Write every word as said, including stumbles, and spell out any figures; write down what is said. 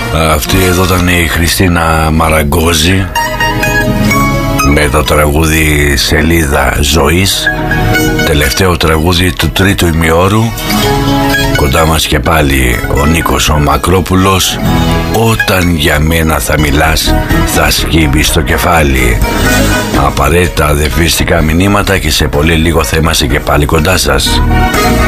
Αυτή εδώ ήταν η Χριστίνα Μαραγκόζη με το τραγούδι Σελίδα Ζωής, τελευταίο τραγούδι του τρίτου ημιώρου. Κοντά μας και πάλι ο Νίκος ο Μακρόπουλος. Όταν για μένα θα μιλάς θα σκύβει στο κεφάλι. Απαραίτητα αδεφιστικά μηνύματα και σε πολύ λίγο θα είμαστε και πάλι κοντά σας.